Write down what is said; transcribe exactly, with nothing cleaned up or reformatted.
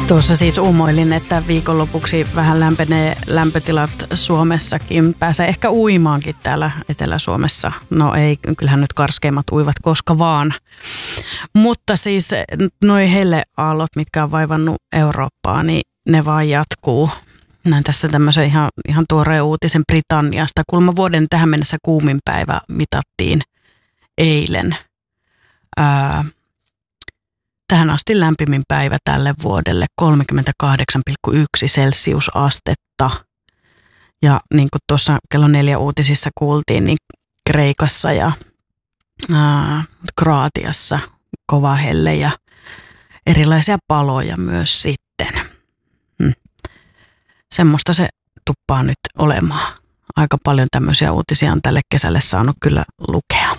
Tuossa siis uumoilin, että viikonlopuksi vähän lämpenee lämpötilat Suomessakin. Pääsee ehkä uimaankin täällä Etelä-Suomessa. No ei, kyllähän nyt karskeimmat uivat koska vaan. Mutta siis noi helleaallot, mitkä on vaivannut Eurooppaa, niin ne vaan jatkuu. Näin tässä tämmöisen ihan, ihan tuoreen uutisen Britanniasta. Kuulemma vuoden tähän mennessä kuumin päivä mitattiin eilen. Ää, Tähän asti lämpimin päivä tälle vuodelle kolmekymmentäkahdeksan pilkku yksi celsiusastetta. Ja niin kuin tuossa kello neljä uutisissa kuultiin, niin Kreikassa ja ää, Kroatiassa kova helle ja erilaisia paloja myös sitten. Hmm. Semmoista se tuppaa nyt olemaan. Aika paljon tämmöisiä uutisia on tälle kesälle saanut kyllä lukea.